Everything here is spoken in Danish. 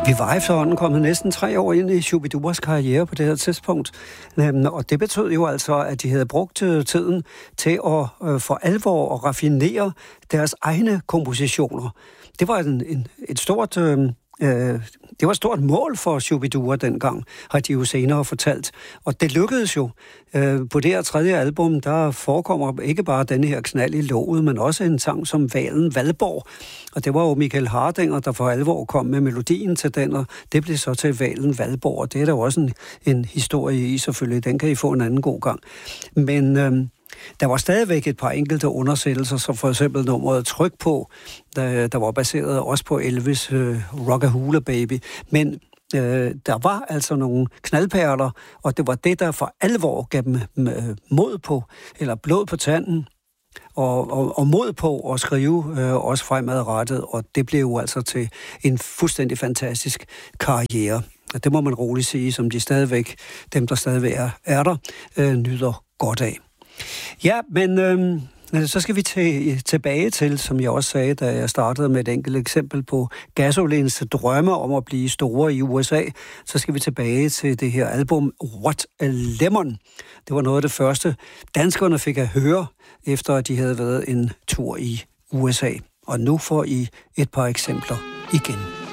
Vi var efterhånden kommet næsten 3 år ind i Shu-bi-duas karriere på det her tidspunkt. Og det betød jo altså, at de havde brugt tiden til at for alvor at raffinere deres egne kompositioner. Det var et stort... Det var et stort mål for Shu-bi-dua dengang, har de jo senere fortalt. Og det lykkedes jo. På det her 3. album, der forekommer ikke bare denne her knald i låget, men også en sang som Valen Valborg. Og det var jo Michael Hardinger, der for alvor kom med melodien til den, og det blev så til Valen Valborg. Og det er der jo også en historie i, selvfølgelig. Den kan I få en anden god gang. Men... der var stadigvæk et par enkelte undersættelser, som for eksempel nummeret Tryk på, der var baseret også på Elvis' Rockahula Baby. Men der var altså nogle knaldperler, og det var det, der for alvor gav dem mod på, eller blod på tanden, og mod på at skrive også fremadrettet, og det blev jo altså til en fuldstændig fantastisk karriere. Det må man roligt sige, som dem der stadigvæk er der, nyder godt af. Ja, men så skal vi tilbage til, som jeg også sagde, da jeg startede med et enkelt eksempel på Gasolins drømme om at blive store i USA, så skal vi tilbage til det her album What a Lemon. Det var noget af det første, danskerne fik at høre, efter at de havde været en tur i USA. Og nu får I et par eksempler igen.